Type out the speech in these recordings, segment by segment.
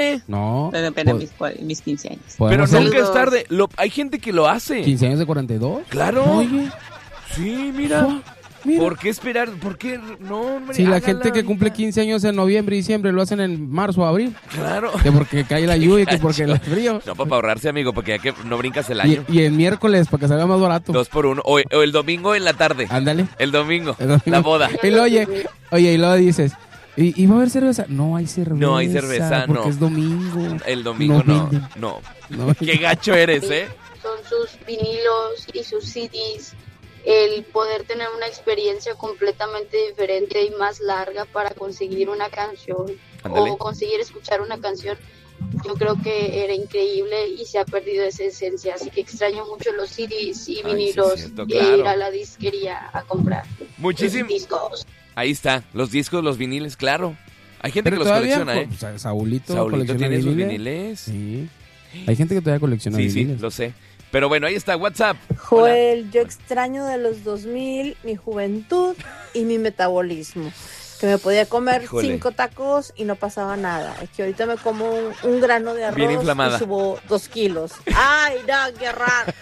No. Pero apenas mis 15 años. Pero Podemos nunca hacer es tarde. Hay gente que lo hace. 15 años de 42. Claro. Oye, Sí, mira. mira. ¿Por qué esperar? ¿Por qué no, hombre? Si la Hágala gente que cumple ahorita. 15 años en noviembre y diciembre lo hacen en marzo o abril. Claro. Que porque cae la lluvia, que porque el frío. No, para ahorrarse, amigo, porque ya que no brincas el año. Y el miércoles, para que salga más barato. 2 por 1. O el domingo en la tarde. Ándale. El domingo. El domingo. La boda. Y luego, oye, y luego dices, ¿y va a haber cerveza? No hay cerveza. No hay cerveza, porque no. es domingo. El domingo no. venden. No. No. Qué gacho eres, ¿eh? Son sus vinilos y sus CDs, el poder tener una experiencia completamente diferente y más larga para conseguir una canción Ándale. o conseguir escuchar una canción. Yo creo que era increíble y se ha perdido esa esencia, así que extraño mucho los CDs y Ay, vinilos sí es cierto, e claro. ir a la disquería a comprar Muchísimo. discos. Ahí está. Los discos, los viniles, claro. Hay gente Pero que los todavía, colecciona, ¿eh? o sea, Saulito Saulito colecciona tiene sus viniles. viniles. Sí. Hay gente que todavía colecciona Sí, viniles. lo sé. Pero bueno, ahí está, WhatsApp. Joel, yo extraño de los 2000 mi juventud y mi metabolismo. Que me podía comer Híjole. 5 tacos y no pasaba nada. Es que ahorita me como un grano de arroz Bien inflamada. y subo 2 kilos. ¡Ay, no, qué raro!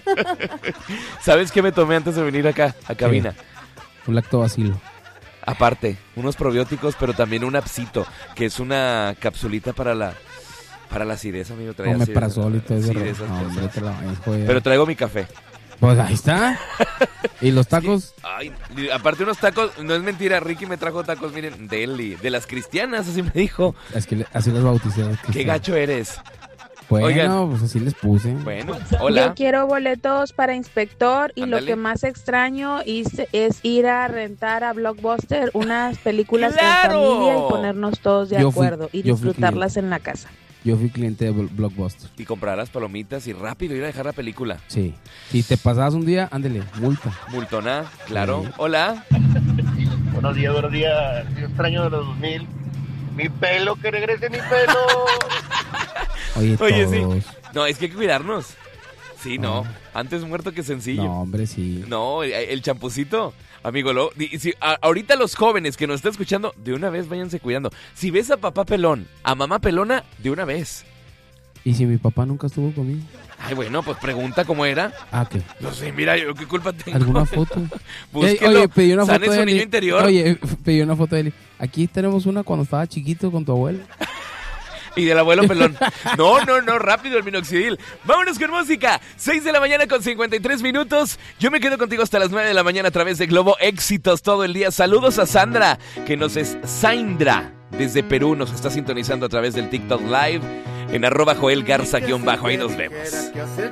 ¿Sabes qué me tomé antes de venir acá, a cabina? Un lactobacilo. Aparte, unos probióticos, pero también un apsito, que es una capsulita para la acidez, amigo. Traía acidez. Omeprazol y todo eso. Sí, de esas No, cosas. hombre, te la vayas, joder. Pero traigo mi café. Pues ahí está. ¿Y los tacos? Ay, aparte unos tacos, no es mentira, Ricky me trajo tacos, miren, de las cristianas, así me dijo. Es que así los bauticé. Qué gacho eres. Bueno, Oigan. pues así les puse. Bueno, Yo hola. quiero boletos para Inspector y Ándale. lo que más extraño es ir a rentar a Blockbuster unas películas ¡Claro! en familia y ponernos todos de Yo fui- acuerdo y yo fui disfrutarlas en la casa. Yo fui cliente de Blockbuster. Y comprarás palomitas y rápido ir a dejar la película. Sí. Si te pasabas un día, ándele, multa. Multona, claro. Sí. Hola. Buenos días, buenos días. Yo extraño de los 2000. Mi pelo, que regrese mi pelo. Oye, Oye, sí. todos. No, es que hay que cuidarnos. Sí, no. No. Antes muerto que sencillo. No, hombre, sí. No, el champucito. Amigo, ahorita los jóvenes que nos están escuchando, de una vez váyanse cuidando. Si ves a papá pelón, a mamá pelona, de una vez. ¿Y si mi papá nunca estuvo conmigo? Ay, bueno, pues pregunta cómo era. Ah, ¿qué? No sé, mira, yo qué culpa tengo. ¿Alguna foto? Búsquelo. Oye, pedí una Sane foto su de niño Eli. interior. Oye, pedí una foto de Eli. Aquí tenemos una cuando estaba chiquito con tu abuelo. Y del abuelo pelón. No, rápido el minoxidil. Vámonos con música. 6 de la mañana con 53 minutos. Yo me quedo contigo hasta las 9 de la mañana a través de Globo Éxitos todo el día. Saludos a Sandra, que nos es Saindra. Desde Perú nos está sintonizando a través del TikTok Live en @JoelGarza_. Ahí nos vemos.